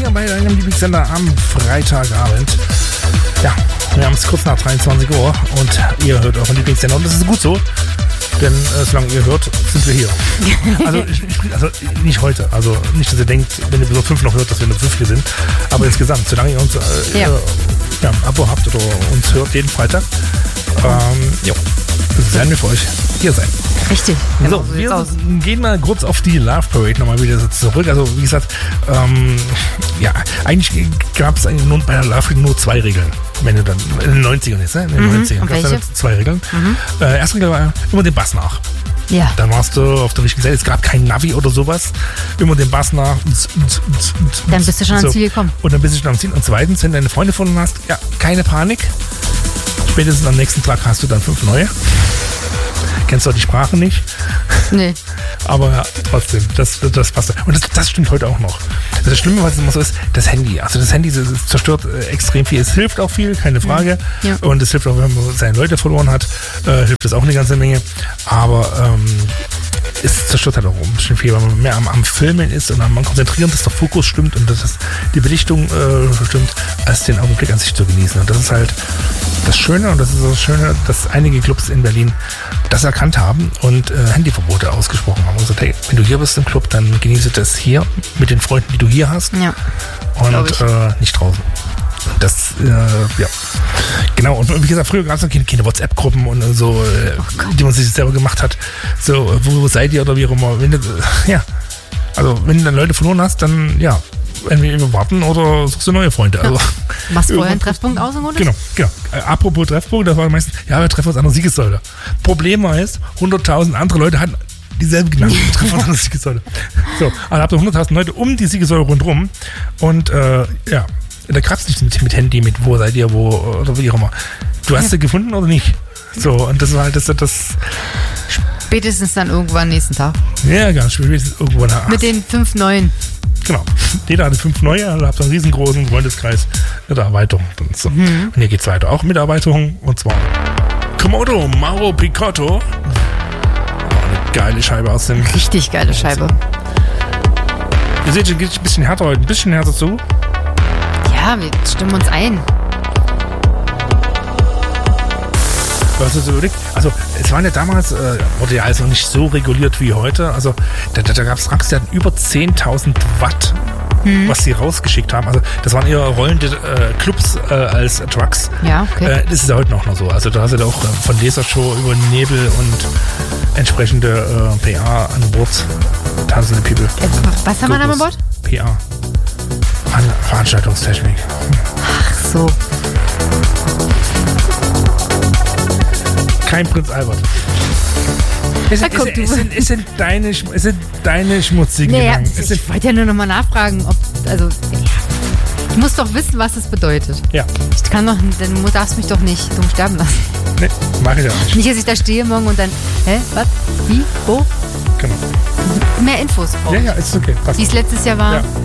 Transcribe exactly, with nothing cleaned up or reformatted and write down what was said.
hier bei deinem Lieblingssender am Freitagabend. Ja, wir haben es kurz nach dreiundzwanzig Uhr und ihr hört euren Lieblingssender und das ist gut so, denn äh, solange ihr hört, sind wir hier. Also, ich, ich, also nicht heute, also nicht, dass ihr denkt, wenn ihr so fünf noch hört, dass wir nur fünf hier sind, aber insgesamt, solange ihr uns äh, ja. Ihr, ja, ein Abo habt oder uns hört jeden Freitag, ähm, jo, werden wir für euch hier sein. Richtig. Genau, so, wir aus. gehen mal kurz auf die Love Parade nochmal wieder zurück. Also wie gesagt, ähm, ja, eigentlich gab es nur bei der Love Parade nur zwei Regeln. Wenn du dann in den neunzigern ist, ne? In den mhm. neunzigern gab es dann zwei Regeln. Mhm. Äh, erste Regel war immer den Bass nach. Ja. Dann warst du auf der richtigen Seite. Es gab kein Navi oder sowas. Immer den Bass nach. Dann bist du schon so. ans Ziel gekommen. Und dann bist du schon am Ziel. Und zweitens, wenn du deine Freunde gefunden hast, ja, keine Panik. Spätestens am nächsten Tag hast du dann fünf neue. Kennst du die Sprache nicht? Nee. Aber ja, trotzdem, das, das passt. Und das, das stimmt heute auch noch. Das Schlimme, was immer so ist, das Handy. Also das Handy das zerstört äh, extrem viel. Es hilft auch viel, keine Frage. Ja. Und es hilft auch, wenn man seine Leute verloren hat, äh, hilft das auch eine ganze Menge. Aber ähm, es zerstört halt auch ein bisschen viel, weil man mehr am, am Filmen ist und am Konzentrieren, dass der Fokus stimmt und dass das, die Belichtung äh, stimmt, als den Augenblick an sich zu genießen. Und das ist halt das Schöne und das ist das Schöne, dass einige Clubs in Berlin das erkannt haben und äh, Handyverbote ausgesprochen haben. Und gesagt, hey, wenn du hier bist im Club, dann genieße das hier mit den Freunden, die du hier hast ja, und äh, nicht draußen. Das, äh, ja, genau. Und wie gesagt, früher gab es noch keine, keine WhatsApp-Gruppen und so, äh, oh die man sich selber gemacht hat. So, wo, wo seid ihr oder wie auch immer. Wenn du, ja, also wenn du dann Leute verloren hast, dann, ja, entweder warten oder suchst du neue Freunde. Ja. Also, machst vorher einen Treffpunkt aus im Genau, genau. Äh, apropos Treffpunkt, das war meistens, ja, wir treffen uns an der Siegessäule. Problem war ist, hunderttausend andere Leute hatten dieselbe genannte Treffen an der Siegessäule. So, also habt ihr hunderttausend Leute um die Siegessäule rundherum und, äh, ja, da gab's nicht mit, mit Handy, mit wo seid ihr, wo, oder wie auch immer. Du hast ja. sie gefunden oder nicht? So, und das war halt das, das spätestens dann irgendwann nächsten Tag. Ja, ganz spätestens irgendwann. Mit den fünf neuen. Genau. Jeder hatte fünf neue, also habt einen riesengroßen Freundeskreis mit der Erweiterung. Und, so. mhm. und hier geht's weiter. auch mit Erweiterung. Und zwar Komodo Mauro Picotto. Oh, eine geile Scheibe aus dem... Richtig geile Scheibe. Ihr seht, es geht ein bisschen härter heute, ein bisschen härter zu. Ja, wir stimmen uns ein. Was hast du überlegt? Also, es waren ja damals, äh, wurde ja also nicht so reguliert wie heute. Also, da, da, da gab es Trucks, die hatten über zehntausend Watt, hm. was sie rausgeschickt haben. Also, das waren eher rollende äh, Clubs äh, als Trucks. Ja, okay. Äh, das ist ja heute noch, noch so. Also, da hast du da auch äh, von Lasershow über Nebel und entsprechende äh, P A an Bord. Tanzende People. Äh, was haben wir da an Bord? P A. Veranstaltungstechnik. Ach so. Kein Prinz Albert. Es sind, es, es, sind, es, sind deine, es sind deine schmutzigen naja, Gedanken. Es ich wollte ja nur nochmal nachfragen, ob, also, ja. Ich muss doch wissen, was es bedeutet. Ja. Ich kann doch, dann darfst mich doch nicht dumm sterben lassen. Nee, mach ich auch nicht. Nicht, dass ich da stehe morgen und dann, hä, was, wie, wo? Genau. Mehr Infos brauche Ja, ja, ist okay. Passt. Wie es letztes Jahr war. Ja.